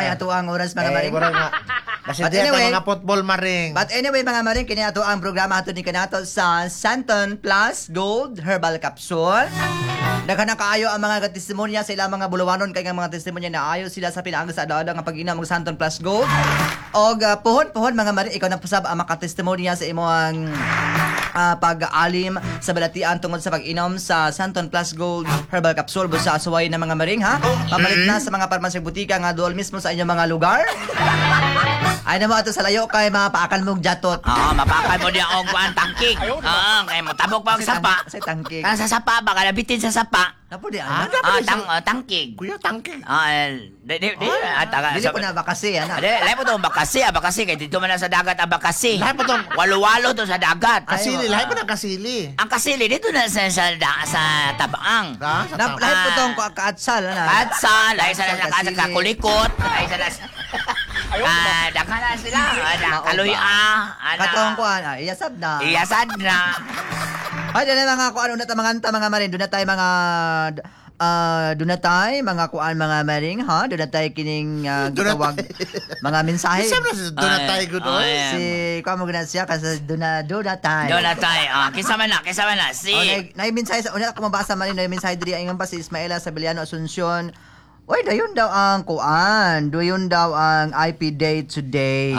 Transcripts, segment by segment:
kini ato ang oras mga maring. Mura nga. Kasi But diya anyway, mga football maring. But anyway mga maring, kini ato ang programa ato ni kanato sa Santon Plus Gold Herbal Capsule. Daghan na kaayo ang mga testimonya sa ilang mga bulawanon kay nga mga testimonya na ayo sila sa pinaagi sa ada nga pag-inom og Santon Plus Gold. Og puhon mga maring, ikaw na pusab ang makatestimonya sa imong pag-alim sa balatian tungod sa pag-inom sa Santon Plus Gold Herbal Capsule busa asuway na mga maring ha. Papalit na sa mga parmasig butika nga duol mismo sa inyong mga lugar. Ay na mo ato sa layo kay mapaakan mong jatot. Oo, mapakan mo niya og kuan tangkig. Oo, kay mo tabok pa og sapa. Sa tangkig. Kana sa sapa baka nabitin sa sapa. Napo di Ah, ana. Tangkig. Kuya, tangke. Dili po na bakasi ana. Lahi po to bakasi, kay dito man na sa dagat ang bakasi. Lahi po to. Walo-walo to sa dagat. Kasili, lahi pa ng kasili. Ang kasili dito na sa tabaang. Ha? Sa Lahi po tong kaatsal ana. Katsa, lahi sa Kasili. kakulikot, lahi sa daka na sila. Kaluya. Katong kuan, iyasab na. Iyasad na. Ay dili mga kuan una ta mga marin, doon na tayo mga mga kuan mga maring ha, doon na tayo kining gitawag mga mensahe. Isa na si Donatay good oy. Si kuan mo gina siya kasi doon na tayo. Doon na tayo. Kisa man na. Si... na mensahe sa una ako mabasa man na mensahe diri ingon pa si Ismaela Sabeliano Asuncion. Oy, dayon daw ang kuan. Dayon daw ang IP day today.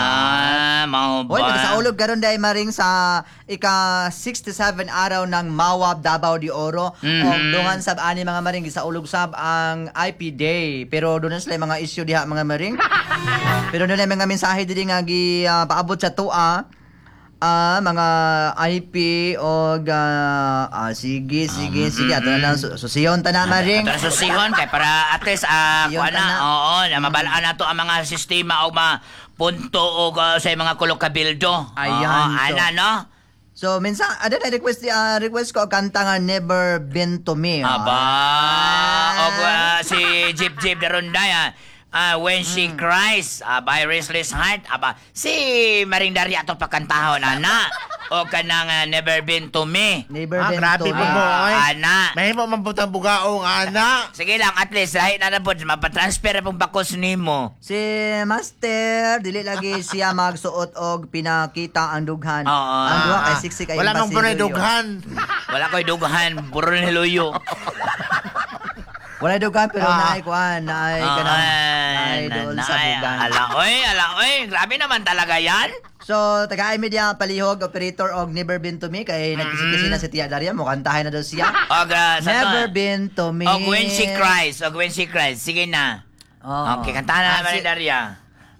Mau ba? Oy, nagsaulog karon day maring sa ika-67 araw ng Mawab Davao de Oro. O dungan sab ani mga maring gisaulog sab ang IP day. Pero doon na sila mga issue diha mga maring. Pero doon na mga mensahe diri nga paabot sa tua. Mga IP og sige ato na lang susiyon ta na maring. Ato na susihon kay para at least kuan na. Oo, na mabalaan nato ang mga sistema og punto og sa mga kolokabildo. Ayan, ana no. So minsan ada na request ko og kanta nga Never Been to Me. Aba, og si Jeep daron daya. When She Cries by Restless Heart. Si Maring Daria ato pakantahon, ana. O kanang Never Been to Me. Never Been grabe to po Me. mo, oy. Ana. May mo mabutang bugaong, ana. Sige lang, at least, dahil na po, mapatransfer pong bakos nimo. Si Master, dili lagi siya magsuot og pinakita ang dughan. Oo. Ang duha kay siksi kay Wala mang bunay Basilio. dughan. Wala ko'y dugahan, puro ni Luyo. Wala dughan pero naay kuan, naay kanang idol sa bugan. Ala, oy, grabe naman talaga yan. So, taga media palihog operator og Never Been to Me kay nagkisi-kisi na si Tia Daria mo kantahin na daw siya. Og, Never Been to Me. Og When She Cries, sige na. Oo. Okay, kantahan na naman ni Daria.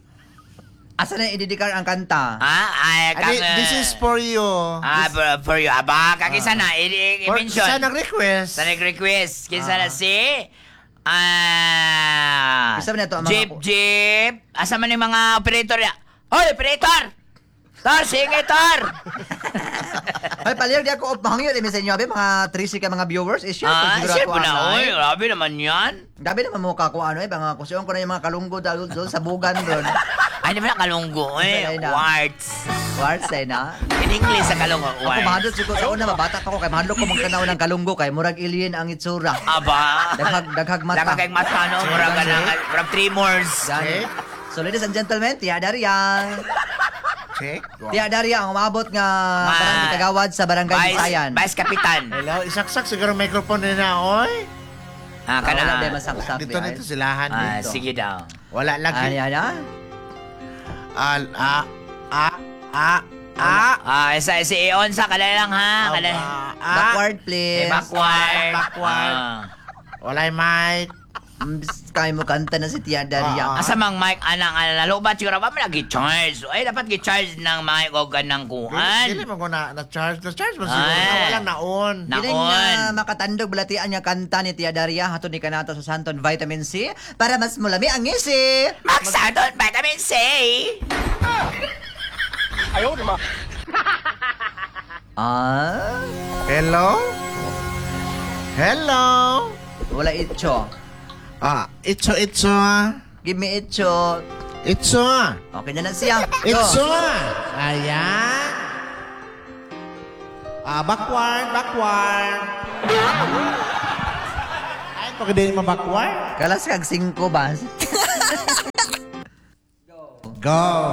Asa na ididikar ang kanta? This is for you. For you. Kakisa na, i-mention. Sa nag-request. Sa nag-request. Kinsa na si... Isa ba na ito ang mga... Jeep. Asa man yung mga operator ya? Hoy, operator! Tor, sige, Tor! Ay, palihog di ako mahangyo di sa inyo, mga 3 ka mga viewers. I-share ko siguro share ako po na, ang oy. live. Grabe naman yan. Gabi naman mo kako ano mga kusiyon ko na yung mga kalunggo doon sa bugan doon. Ay, di ba na kalunggo, Ay, na. Warts. Warts ay na. In English sa kalunggo, Ako warts. mahadlok siguro sa una mabata pa ko kay mahadlok ko magtanaw ng kalunggo kay murag alien ang itsura. Aba. Daghag mata. Daghag mata, no? Murag tremors. Gani. So ladies and gentlemen, Tia Daria. Check. Tia Daria ang umabot nga barangay Kagawad sa Barangay Bisayan. Vice Kapitan. Hello, isaksak siguro microphone na oy. Wala Kana. din masaksak. Dito silahan dito. Sige daw. Wala lagi. Ayan. Si Eon sa kala lang ha. Backward please. Backward. Wala mic. Kaya mo kanta na si Tia Daria. Asa mang mic anang nalobat siguro ba lagi-charge. Ay dapat gi-charge ng mic o ganang kuan. Dili mo na charge. Na-charge mo siguro. Wala naon. Kining makatandog balatian nga kanta ni Tia Daria hatod ni kanato sa Santon Vitamin C para mas mulami ang ngisi. Magsadon Vitamin C. Ayaw, di ba? Hello? Hello? Wala itcho. Itso. Give me itcho. Itso. Okay na siya. Itso. Ayan. Backward. Ay, pagkadin mo backward? Kalas kag 5 ba? Go.